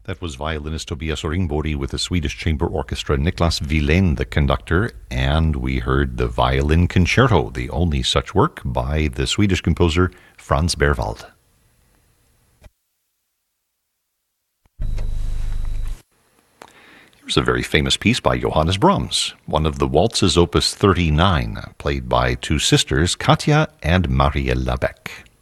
That was violinist Tobias Ringbody with the Swedish Chamber Orchestra, Niklas Wilén, the conductor, and we heard the Violin Concerto, the only such work by the Swedish composer Franz Berwald. Here's a very famous piece by Johannes Brahms, one of the waltzes opus 39, played by two sisters, Katja and Mariella Beck.